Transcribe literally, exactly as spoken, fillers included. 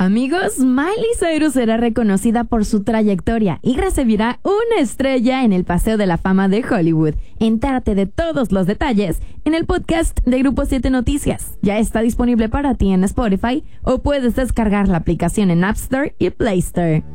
Amigos, Miley Cyrus será reconocida por su trayectoria y recibirá una estrella en el Paseo de la Fama de Hollywood. Entérate de todos los detalles en el podcast de Grupo siete Noticias. Ya está disponible para ti en Spotify o puedes descargar la aplicación en App Store y Play Store.